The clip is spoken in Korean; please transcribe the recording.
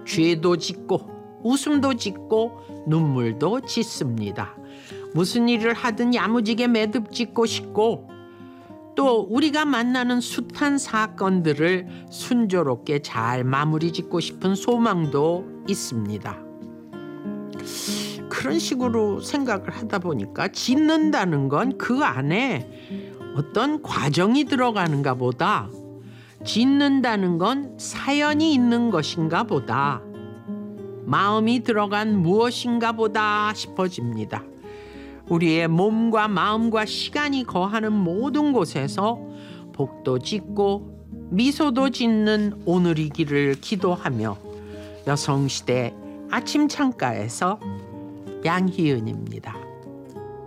죄도 짓고 웃음도 짓고 눈물도 짓습니다. 무슨 일을 하든 야무지게 매듭 짓고 싶고 또 우리가 만나는 숱한 사건들을 순조롭게 잘 마무리 짓고 싶은 소망도 있습니다. 그런 식으로 생각을 하다 보니까 짓는다는 건 그 안에 어떤 과정이 들어가는가 보다, 짓는다는 건 사연이 있는 것인가 보다, 마음이 들어간 무엇인가 보다 싶어집니다. 우리의 몸과 마음과 시간이 거하는 모든 곳에서 복도 짓고 미소도 짓는 오늘이기를 기도하며 여성시대 아침 창가에서 양희은입니다.